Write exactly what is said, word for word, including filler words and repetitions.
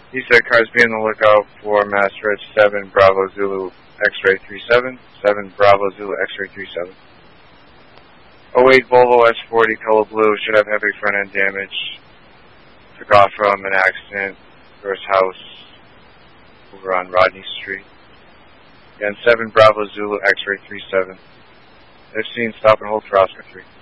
He said cars be on the lookout for Mass Red seven Bravo Zulu X-Ray three seven, seven Bravo Zulu X-Ray three seven. oh eight Volvo S forty color blue should have heavy front end damage. Took off from an accident, first house over on Rodney Street. Again, seven Bravo Zulu X-Ray three seven. They've seen stop and hold for Oscar three.